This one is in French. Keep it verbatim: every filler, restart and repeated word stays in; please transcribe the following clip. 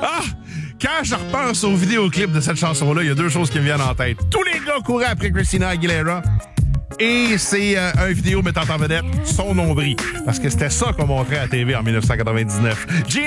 Ah! Quand je repense au vidéoclip de cette chanson-là, il y a deux choses qui me viennent en tête. Tous les gars couraient après Christina Aguilera. Et c'est euh, un vidéo mettant en vedette son nombril. Parce que c'était ça qu'on montrait à la T V en dix-neuf cent quatre-vingt-dix-neuf.